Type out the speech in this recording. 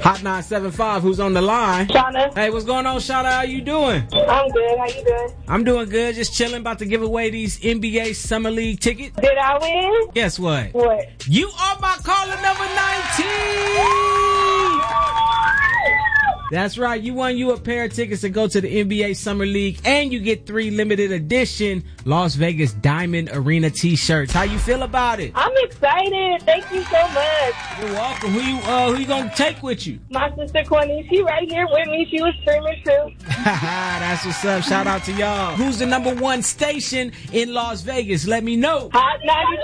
Hot 975, who's on the line? Shauna. Hey, what's going on, Shauna? How you doing? I'm good. How you doing? I'm doing good. Just chilling. About to give away these NBA Summer League tickets. Did I win? Guess what? What? You are my caller number 19! That's right. You won you a pair of tickets to go to the NBA Summer League, and you get 3 limited edition Las Vegas Diamond Arena t-shirts. How you feel about it? I'm excited. Thank you so much. You're welcome. Who you gonna take with you? My sister Courtney, she right here with me. She was screaming too. That's what's up. Shout out to y'all. Who's the number 1 station in Las Vegas? Let me know. Hot 92.